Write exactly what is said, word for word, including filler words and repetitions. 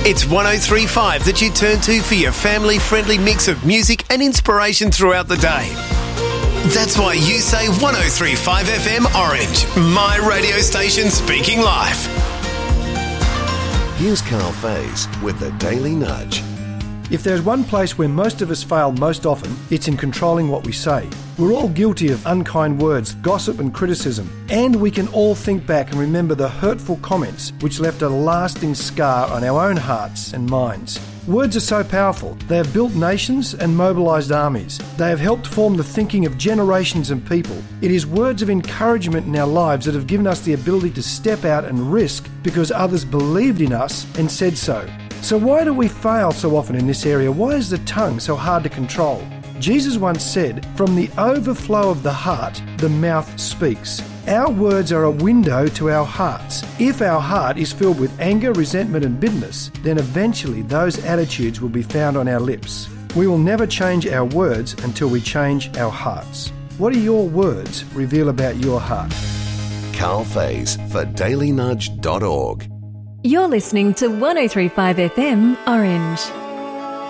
It's one oh three point five that you turn to for your family-friendly mix of music and inspiration throughout the day. That's why you say one oh three point five F M Orange, my radio station speaking live. Here's Carl Faze with the Daily Nudge. If there's one place where most of us fail most often, it's in controlling what we say. We're all guilty of unkind words, gossip and criticism, and we can all think back and remember the hurtful comments which left a lasting scar on our own hearts and minds. Words are so powerful. They have built nations and mobilised armies. They have helped form the thinking of generations and people. It is words of encouragement in our lives that have given us the ability to step out and risk because others believed in us and said so. So why do we fail so often in this area? Why is the tongue so hard to control? Jesus once said, "From the overflow of the heart, the mouth speaks." Our words are a window to our hearts. If our heart is filled with anger, resentment and bitterness, then eventually those attitudes will be found on our lips. We will never change our words until we change our hearts. What do your words reveal about your heart? Carl Faze for daily nudge dot org. You're listening to one oh three point five F M Orange.